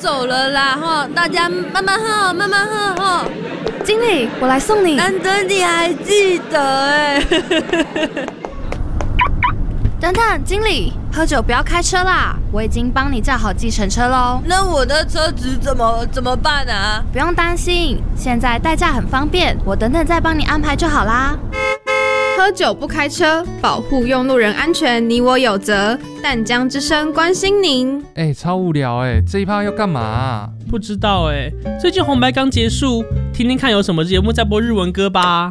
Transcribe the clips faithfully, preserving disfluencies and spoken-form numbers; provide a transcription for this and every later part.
走了啦哈，大家慢慢喝，慢慢喝哈。 经理，我来送你。 难得你还记得哎。 等等，经理，喝酒不要开车啦，我已经帮你叫好计程车喽。 那我的车子怎么怎么办啊？ 不用担心，现在代驾很方便，我等等再帮你安排就好啦。 喝酒不开车，保护用路人安全，你我有责。淡江之声关心您。 哎、欸，超无聊哎、欸，这一趴要干嘛、啊？ 不知道哎、欸，最近红白刚结束，听听看有什么节目在播日文歌吧。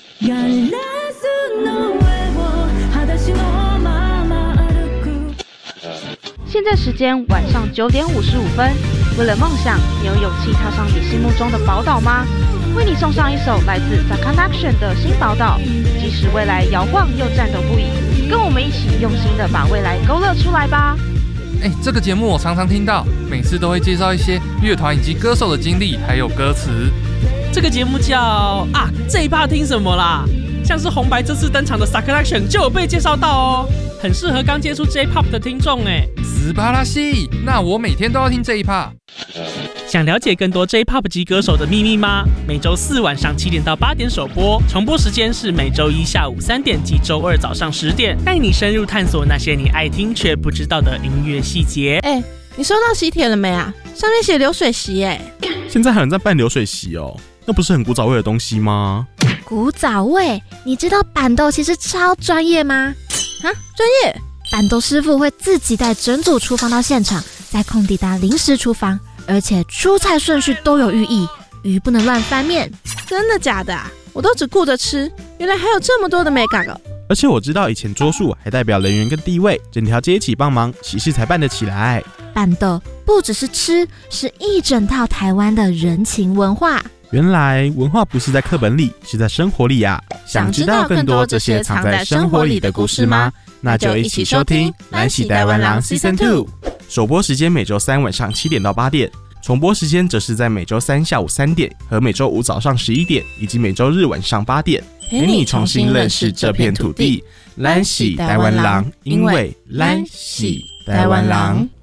现在时间晚上九点五十五分。为了梦想，你有勇气踏上你心目中的宝岛吗？为你送上一首来自 Sakanation 的新宝岛，即使未来摇晃又战斗不已，跟我们一起用心的把未来勾勒出来吧。 哎、欸，这个节目我常常听到，每次都会介绍一些乐团以及歌手的经历，还有歌词。 这个节目叫啊，这一趴听什么啦？像是红白这次登场的 Sakanation 就有被介绍到哦，很适合刚接触 J-Pop 的听众哎。 斯巴拉西，那我每天都要听这一趴。 想了解更多 J-Pop 级歌手的秘密吗？每周四晚上七点到八点首播，重播时间是每周一下午三点及周二早上十点，带你深入探索那些你爱听却不知道的音乐细节。 哎、欸，你收到喜帖了没啊？上面写流水席哎。 现在还有人在办流水席哦，那不是很古早味的东西吗？ 古早味？你知道板豆其实超专业吗？ 啊，专业？ 板豆师傅会自己带整组厨房到现场，在空地搭临时厨房，而且出菜顺序都有寓意，鱼不能乱翻面。 真的假的啊？我都只顾着吃，原来还有这么多的美感哦。 而且我知道以前桌数还代表人员跟地位，整条街一起帮忙，喜事才办得起来。 板豆不只是吃，是一整套台湾的人情文化。 原来文化不是在课本里，是在生活里啊！想知道更多这些藏在生活里的故事吗？那就一起收听《咱是台湾人 Season 二》。首播时间每周三晚上七点到八点，重播时间则是在每周三下午三点和每周五早上十一点，以及每周日晚上八点，陪你重新认识这片土地。咱是台湾人，因为咱是台湾人。